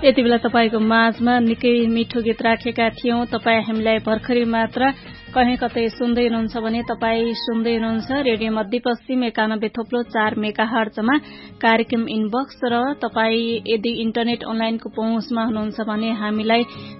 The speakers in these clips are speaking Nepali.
यति बेला तपाईको माझमा निकै मिठो गीत राखेका थियौं। तपाई हामीलाई भर्खरै मात्र कहीँ कतै सुन्दै हुनुहुन्छ भने तपाई सुन्दै हुनुहुन्छ रेडियो मध्यपश्चिम 91.4 मेगाहर्जमा कार्यक्रम इनबक्स र तपाई यदि इन्टरनेट अनलाइनको पहुँचमा हुनुहुन्छ भने हामीलाई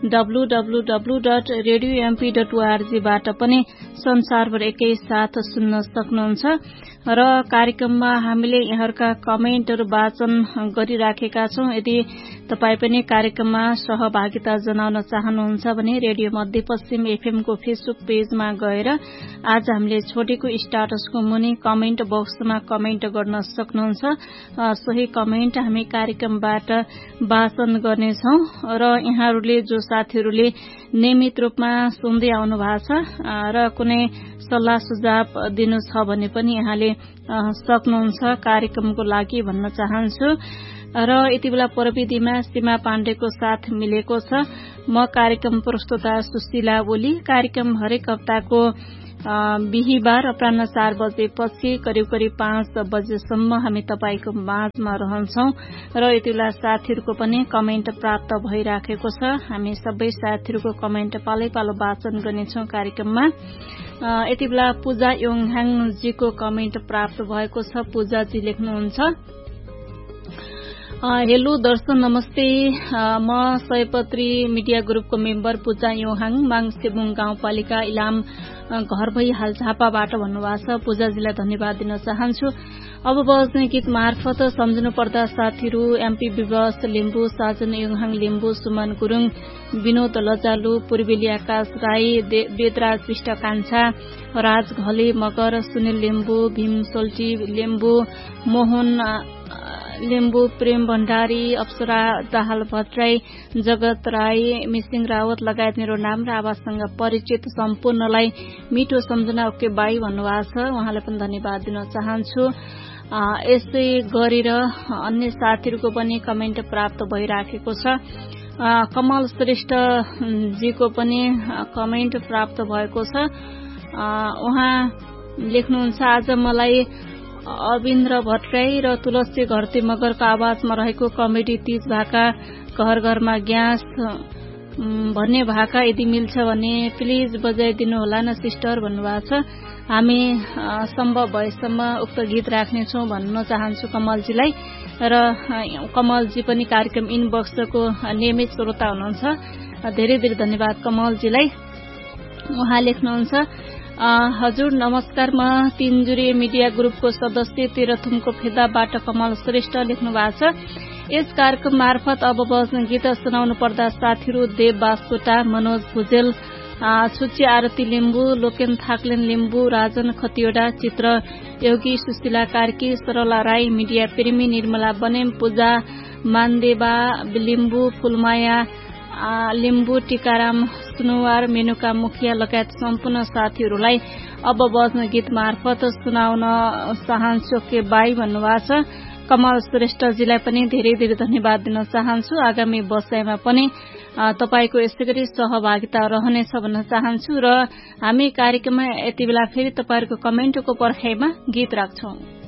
www.radiomp.org बाट पनि संसारभर एकैसाथ सुन्न सक्नुहुन्छ र कार्यक्रममा हामीले यहाँहरुका कमेन्टहरु वाचन गरिराखेका छौं। यदि तपाई पनि कार्यक्रममा सहभागिता जनाउन चाहनुहुन्छ भने रेडियो मध्यपश्चिम एफएम को फेसबुक पेजमा गएर आज हामीले छोडेको स्ट्याटसको मुनि कमेन्ट बक्समा कमेन्ट गर्न सक्नुहुन्छ। सोही कमेन्ट हामी कार्यक्रमबाट वाचन गर्नेछौं र यहाँहरुले जो साथीहरुले नियमित रूपमा सुन्दै आउनु भएको छ र कुनै सल्लाह सुझाव दिनु छ भने पनि यहाँले सक्नुहुन्छ कार्यक्रमको लागि भन्न चाहन्छु। र यति बेला प्रविधिमा सीमा पाण्डेको साथ मिलेको छ। म कार्यक्रम प्रस्तुता सुशीला ओली। कार्यक्रम हरेक हप्ताको बिहीबार अपराह्न 4 बजेपछि करिब 5 बजेसम्म हामी तपाईको माझमा रहन्छौं र यति बेला साथीहरुको पनि कमेन्ट प्राप्त भइराखेको छ। हामी सबै साथीहरुको कमेन्ट पालै पालो वाचन गर्नेछौं कार्यक्रममा। यति बेला पूजा योङहाङ जीको कमेन्ट प्राप्त भएको छ। पूजा जी लेख्नुहुन्छ, हेलो दर्शन नमस्ते, म सयपत्री मिडिया ग्रुपको मेम्बर पूजा योहाङ माङसेबुङ गाउँपालिका इलाम घर भई हाल झापाबाट भन्नुभएको छ। पूजाजीलाई धन्यवाद दिन चाहन्छु। अब बज्ने गीत मार्फत सम्झनु पर्दा साथीहरू एमपी विवश लिम्बू, साजन योङहाङ लिम्बू, सुमन गुरुङ, विनोद लजालु, पूर्वेली आकाश राई, वेदराज विष्ट कान्छा, राज घले मगर, सुनिल लिम्बू, भीम सोल्टी लिम्बू, मोहन लिम्बू, प्रेम भण्डारी, अप्सरा दाहाल भट्टराई, जगत राई, मिसिङ रावत लगायत मेरो नाम र आवाजसँग परिचित सम्पूर्णलाई मिठो सम्झना ओके बाई भन्नुभएको छ। उहाँलाई पनि धन्यवाद दिन चाहन्छु। यसै गरेर अन्य साथीहरूको पनि कमेन्ट प्राप्त भइराखेको छ। कमल श्रेष्ठ जीको पनि कमेन्ट प्राप्त भएको छ। उहाँ लेख्नुहुन्छ, आज मलाई अविन्द्र भट्टराई र तुलसी घरती मगरको आवाजमा रहेको कमेडी तीज भाका घर घरमा ग्यास भन्ने भाका यदि मिल्छ भने प्लिज बजाइदिनु होला न सिस्टर भन्नुभएको छ। हामी सम्भव भएसम्म उक्त गीत राख्नेछौं भन्न चाहन्छु कमलजीलाई। र कमलजी पनि कार्यक्रम इनबक्सको नियमित श्रोता हुनुहुन्छ। धेरै धेरै धन्यवाद कमलजीलाई। उहाँ लेख्नुहुन्छ, हजुर नमस्कार, म तीनजुरे मिडिया ग्रुपको सदस्य तेह्रथुमको फेदाबाट कमल श्रेष्ठ लेख्नु भएको छ। यस कार्यक्रम मार्फत अब बज्ने गीत सुनाउनु पर्दा साथीहरू देव बास्कोटा, मनोज भुजेल, छुच्ची आरती लिम्बू, लोकेन थाक्लेन लिम्बू, राजन खतिवडा, चित्र योगी, सुशीला कार्की, सरला राई, मिडिया प्रेमी निर्मला बनेम, पूजा मानदेवा लिम्बू, फुलमाया लिम्बू, टीकाराम सुनुवार, मेनुका मुखिया लगायत सम्पूर्ण साथीहरूलाई अब बज्ने गीत मार्फत सुनाउन चाहन्छु के बाई भन्नुभएको छ। कमल श्रेष्ठजीलाई पनि धेरै धेरै धन्यवाद दिन चाहन्छु। आगामी बसाइमा पनि तपाईको यसै गरी सहभागिता रहनेछ भन्न चाहन्छु र हामी कार्यक्रममा यति बेला फेरि तपाईहरुको कमेन्टको पर्खाइमा गीत राख्छौं।